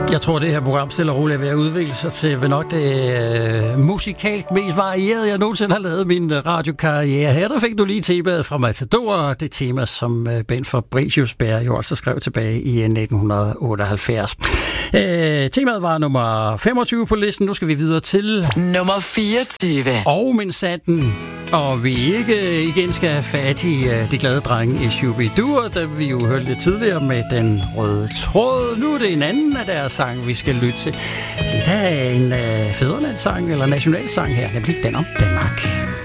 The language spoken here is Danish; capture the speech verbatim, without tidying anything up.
Jeg tror, det her program stille og roligt er ved at udvikle sig til ved nok det øh, musikalsk mest varierede, jeg nogensinde har lavet min radiokarriere. Her der fik du lige temaet fra Matador, det tema, som øh, Bent Fabricius-Bjerre jo også skrev tilbage i nitten otteoghalvfjerds. Øh, temaet var nummer femogtyve på listen. Nu skal vi videre til nummer fireogtyve. Og min sanden. Og vi ikke igen skal have fat i uh, de glade drenge i Shubidua, da vi jo hørte lidt tidligere med Den Røde Tråd. Nu er det en anden af deres sang, vi skal lytte til. Lidt af en uh, fædrelandssang eller nationalsang her, nemlig Den om Danmark.